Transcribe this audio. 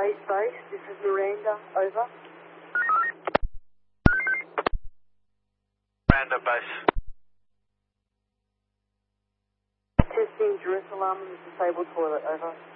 Base, this is Miranda, over. Miranda Base. Testing Jerusalem, disabled toilet, over.